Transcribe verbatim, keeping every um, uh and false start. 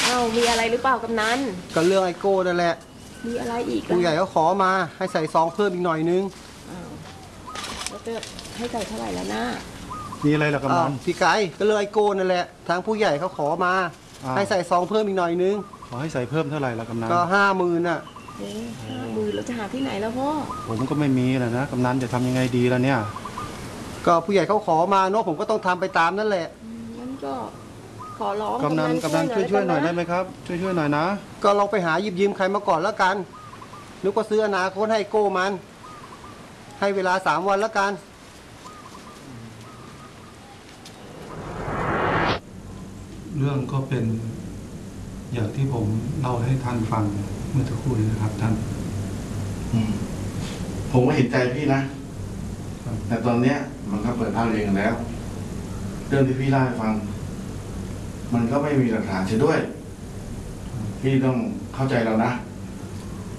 อ้าวมีอะไรหรือเปล่ากำนันก็เรื่องไอโก้นั่นแหละมีอะไรอีกผู้ใหญ่เขาขอมาให้ใส่ซองเพิ่มอีกหน่อยนึงอ้าวแล้วจะให้ใส่เท่าไหร่แล้วนะมีอะไรหรอกำนันพี่ไก่ก็เรื่องไอโก้นั่นแหละทางผู้ใหญ่เขาขอมาให้ใส่ซองเพิ่มอีกหน่อยนึงขอให้ใส่เพิ่มเท่าไหร่ละกำนันก็ห้าหมื่นอ่ะเอ๊ะห้าหมื่นเราจะหาที่ไหนแล้วพ่อผมก็ไม่มีแหละนะกำนันจะทำยังไงดีล่ะเนี่ยก็ผู้ใหญ่เขาขอมาเนาะผมก็ต้องทำไปตามนั่นแหละงั้นก็ขอร้องกำนันกำนันช่วยช่วยหน่อยได้ไหมครับช่วยช่วยหน่อยนะก็ลองไปหาหยิบยืมใครมาก่อนแล้วกันนึกว่าซื้ออนาคตให้โก้มันให้เวลาสามวันแล้วกันเรื่องก็เป็นอย่างที่ผมเล่าให้ท่านฟังเมื่อสักครู่นี้นะครับท่านผมก็เห็นใจพี่นะแต่ตอนเนี้ยมันก็เปิดภาพเรียนกันแล้วเรื่องที่พี่เล่าให้ฟังมันก็ไม่มีหลักฐานเช่นด้วยพี่ต้องเข้าใจเรานะ